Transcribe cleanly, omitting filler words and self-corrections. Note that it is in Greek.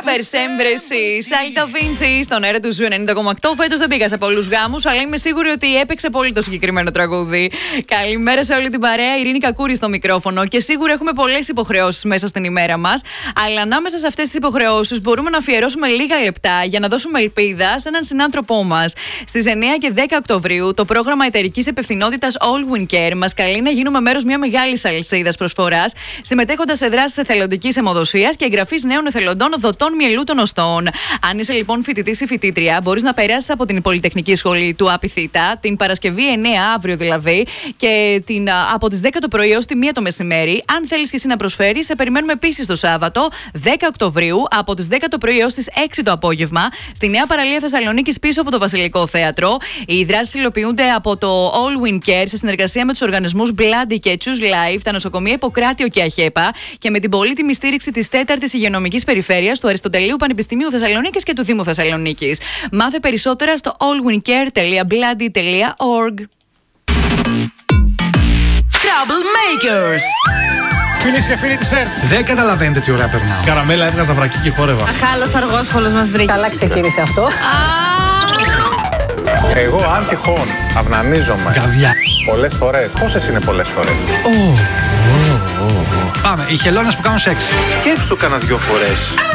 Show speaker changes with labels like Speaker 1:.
Speaker 1: Περσέμπρεση, Σάλτα Βίντσι, στον αέρα του Ζου 90,8. Φέτος δεν πήγα σε πολλούς γάμους, αλλά είμαι σίγουρη ότι έπαιξε πολύ το συγκεκριμένο τραγούδι. Καλημέρα σε όλη την παρέα. Ειρήνη Κακούρη στο μικρόφωνο. Και σίγουρα έχουμε πολλές υποχρεώσεις μέσα στην ημέρα μας. Αλλά ανάμεσα σε αυτές τις υποχρεώσεις μπορούμε να αφιερώσουμε λίγα λεπτά για να δώσουμε ελπίδα σε έναν συνάνθρωπό μας. Στις 9 και 10 Οκτωβρίου, το πρόγραμμα εταιρικής υπευθυνότητας All Win Care μας καλεί να γίνουμε μέρος μια μεγάλη αλυσίδας προσφοράς, συμμετέχοντας σε δράσεις εθελοντικής αιμοδοσίας και εγγραφής νέων εθελοντών δοτών μυελού των οστών. Αν είσαι λοιπόν φοιτητής ή φοιτήτρια, μπορείς να περάσεις από την Πολυτεχνική Σχολή του Απιθύτα την Παρασκευή 9 αύριο δηλαδή και από τις 10 το πρωί ως τη 1 το μεσημέρι. Αν θέλεις και εσύ να προσφέρεις, σε περιμένουμε επίσης το Σάββατο 10 Οκτωβρίου από τις 10 το πρωί ως τις 6 το απόγευμα στη Νέα Παραλία Θεσσαλονίκης πίσω από το Βασιλικό Θέατρο. Οι δράσεις υλοποιούνται από το All Win Care σε συνεργασία με τους οργανισμούς Bloody και Choose Life, τα νοσοκομεία Ιπποκράτιο και Αχέπα και με την πολύτιμη στήριξη της 4ης Υγειονομικής Περιφέρειας του Αριστοτελείου Πανεπιστημίου Θεσσαλονίκης και του Δήμου Θεσσαλονίκης. Μάθε περισσότερα στο allwincare.bloody.org.
Speaker 2: Troublemakers.
Speaker 3: Φίλες και φίλοι της ΕΡΤ.
Speaker 4: Δεν καταλαβαίνετε τι ωραία περνάω.
Speaker 3: Καραμέλα, έβγαζα βρακί και χόρευα.
Speaker 5: Χάλος αργόσχολος μας βρήκε.
Speaker 6: Καλά ξεκίνησε αυτό.
Speaker 7: Εγώ αν τυχόν αυνανίζομαι
Speaker 4: Καβιά.
Speaker 7: πολλές φορές. Πόσες είναι πολλές φορές?
Speaker 4: Πάμε, οι χελώνες που κάνουν σεξ.
Speaker 7: Σκέψου κάνα 2 φορές.